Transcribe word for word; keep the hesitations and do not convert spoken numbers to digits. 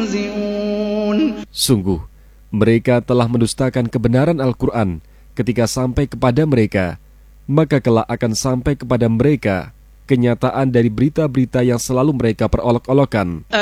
يستهزئون. Sungguh, mereka telah mendustakan kebenaran Al-Quran ketika sampai kepada mereka, maka kelak akan sampai kepada mereka kenyataan dari berita-berita yang selalu mereka perolok-olokkan.